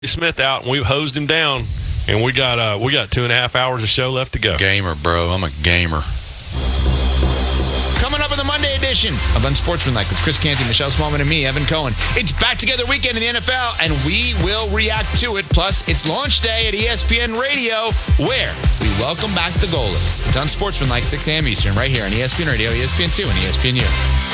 Smith out, and we've hosed him down, and we got 2.5 hours of show left to go. Gamer, bro. I'm a gamer. Coming up in the Monday edition of Unsportsmanlike with Chris Canty, Michelle Smallman, and me, Evan Cohen. It's back together weekend in the NFL, and we will react to it. Plus, it's launch day at ESPN Radio, where we welcome back the goalies. It's Unsportsmanlike, 6 a.m. Eastern, right here on ESPN Radio, ESPN2, and ESPNU.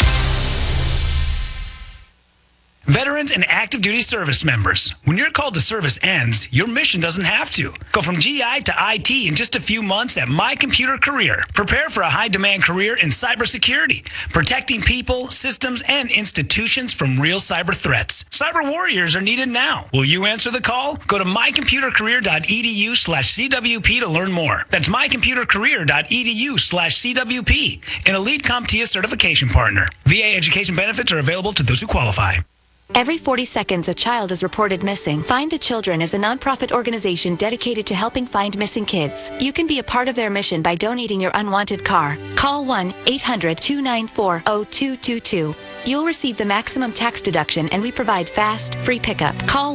Veterans and active duty service members. When your call to service ends, your mission doesn't have to. Go from GI to IT in just a few months at My Computer Career. Prepare for a high-demand career in cybersecurity, protecting people, systems, and institutions from real cyber threats. Cyber warriors are needed now. Will you answer the call? Go to mycomputercareer.edu/CWP to learn more. That's mycomputercareer.edu/CWP, an Elite CompTIA certification partner. VA education benefits are available to those who qualify. Every 40 seconds, a child is reported missing. Find the Children is a nonprofit organization dedicated to helping find missing kids. You can be a part of their mission by donating your unwanted car. Call 1-800-294-0222. You'll receive the maximum tax deduction, and we provide fast, free pickup. Call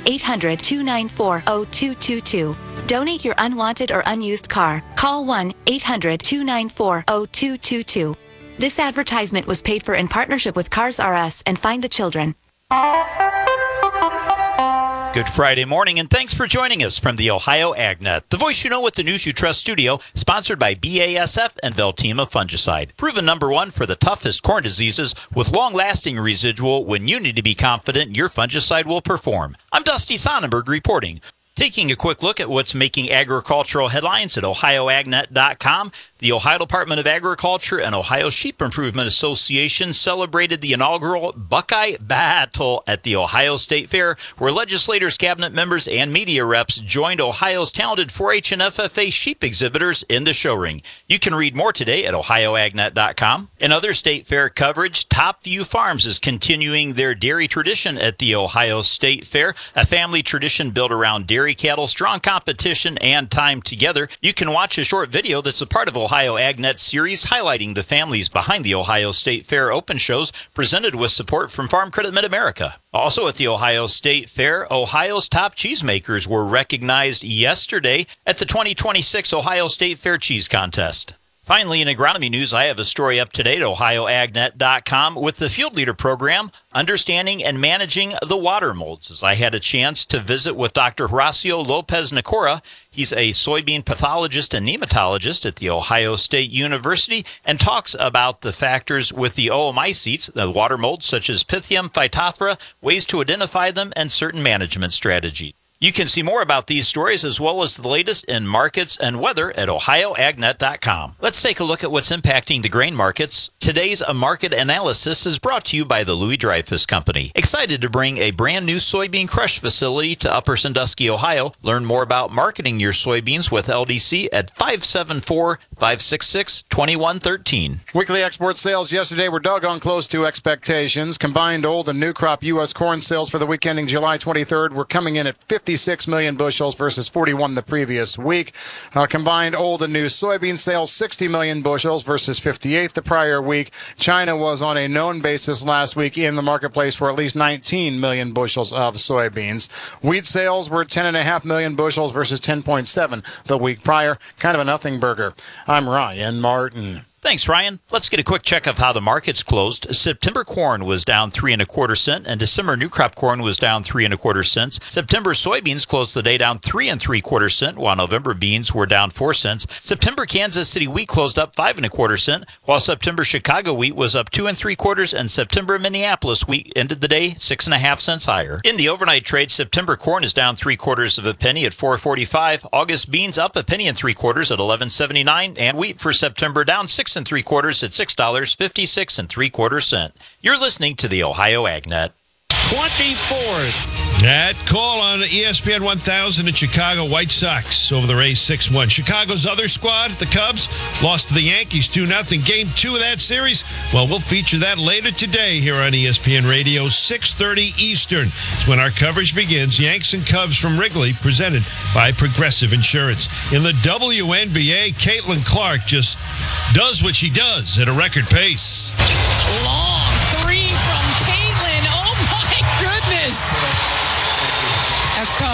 1-800-294-0222. Donate your unwanted or unused car. Call 1-800-294-0222. This advertisement was paid for in partnership with Cars R Us and Find the Children. Good Friday morning, and thanks for joining us from the Ohio AgNet, the voice you know with the news you trust studio, sponsored by BASF and Veltima Fungicide. Proven #1 for the toughest corn diseases with long-lasting residual when you need to be confident your fungicide will perform. I'm Dusty Sonnenberg reporting. Taking a quick look at what's making agricultural headlines at OhioAgNet.com, the Ohio Department of Agriculture and Ohio Sheep Improvement Association celebrated the inaugural Buckeye Battle at the Ohio State Fair, where legislators, cabinet members, and media reps joined Ohio's talented 4-H and FFA sheep exhibitors in the show ring. You can read more today at OhioAgNet.com. In other State Fair coverage, Top View Farms is continuing their dairy tradition at the Ohio State Fair, a family tradition built around dairy cattle, strong competition, and time together. You can watch a short video that's a part of Ohio AgNet series highlighting the families behind the Ohio State Fair open shows, presented with support from Farm Credit Mid-America. Also at the Ohio State Fair, Ohio's top cheesemakers were recognized yesterday at the 2026 Ohio State Fair Cheese Contest. Finally, in agronomy news, I have a story up to date at OhioAgNet.com with the Field Leader Program, Understanding and Managing the Water Molds, as I had a chance to visit with Dr. Horacio Lopez Nicora. He's a soybean pathologist and nematologist at The Ohio State University and talks about the factors with the oomycetes, the water molds such as Pythium, Phytophthora, ways to identify them, and certain management strategies. You can see more about these stories as well as the latest in markets and weather at OhioAgNet.com. Let's take a look at what's impacting the grain markets. Today's market analysis is brought to you by the Louis Dreyfus Company. Excited to bring a brand new soybean crush facility to Upper Sandusky, Ohio. Learn more about marketing your soybeans with LDC at 574-566-2113. Weekly export sales yesterday were doggone close to expectations. Combined old and new crop U.S. corn sales for the week ending July 23rd were coming in at 56 million bushels versus 41 the previous week. Combined old and new soybean sales, 60 million bushels versus 58 the prior week. China was on a known basis last week in the marketplace for at least 19 million bushels of soybeans. Wheat sales were 10.5 million bushels versus 10.7 the week prior. Kind of a nothing burger. I'm Ryan Martin. Thanks, Ryan. Let's get a quick check of how the markets closed. September corn was down 3 1/4 cents, and December new crop corn was down 3 1/4 cents. September soybeans closed the day down 3 3/4 cents, while November beans were down 4 cents. September Kansas City wheat closed up 5 1/4 cents, while September Chicago wheat was up 2 3/4, and September Minneapolis wheat ended the day 6.5 cents higher. In the overnight trade, September corn is down 3/4 penny at $4.45. August beans up 1 3/4 at $11.79, and wheat for September down 6 3/4 at $6.56 3/4. You're listening to the Ohio AgNet. 24th. That call on ESPN 1000 in Chicago. White Sox over the Rays 6-1. Chicago's other squad, the Cubs, lost to the Yankees 2-0. Game 2 of that series. Well, we'll feature that later today here on ESPN Radio, 6:30 Eastern. It's when our coverage begins. Yanks and Cubs from Wrigley, presented by Progressive Insurance. In the WNBA, Caitlin Clark just does what she does at a record pace. Long three from Caitlin. Oh, my goodness. That's time.